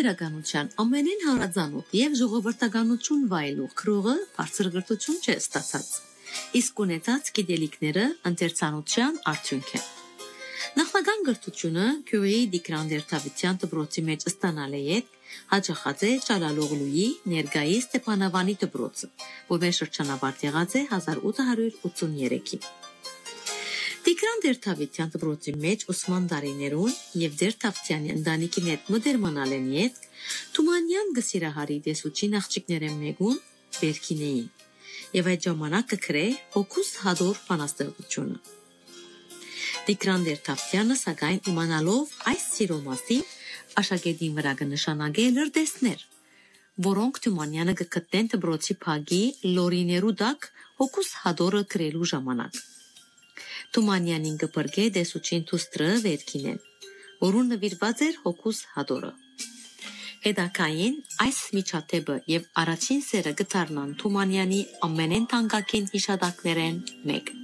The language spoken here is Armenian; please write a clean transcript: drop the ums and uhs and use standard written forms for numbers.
գրականության ամենին հարազանոտ եւ ժողովրդականություն վայելող քրողը բարձր գրթություն չէ ստացած, իսկ ունեցած գիտելիքները ընթերցանության արդյունք են։ Նախնական գրթությունը Քյուրեի դիկրանդերթավության դպրոցի մեջ ստանալ է ետ հաջախած է Ճալալօղլուի ներգայի Ստեփանավանի դպրոցը, որը շրջանավարտ եղած է 1883-ին։ Դիկրանդերթավության դպրոցի մեջ ուսման տարիներուն եւ Դերթավցյանի ընտանիքին հետ մտերմանալ են ետ Թումանյան գսիրահարի դեսուչին աղջիկներեն մեկուն Բերքինեին եւ այդ ժամանակ կգրե Հոկուս Հադոր բանաստեղծությունը։ Դիկրանդերթավյանը սակայն իմանալով այս սիրո մասին աշակերտին վրա կնշանակե լրտեսներ, որոնք Թումանյանը կգտնեն դպրոցի փագի լորիներու տակ Հոկուս Հադորը գրելու ժամանակ։ Թումանյանին կբրգե դեսուչին թուստրը վերքինեն, որուն նվիրված էր Հոկուս Հադորը։ Հետակային այս միջադեպը եւ առաջին սերը կդառնան Թումանյանի ամենեն թանկագին հիշատակներեն մեկ։